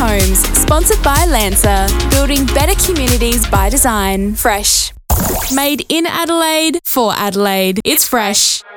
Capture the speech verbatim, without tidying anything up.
Homes, sponsored by Lancer, building better communities by design. Fresh. Made in Adelaide, for Adelaide. It's fresh.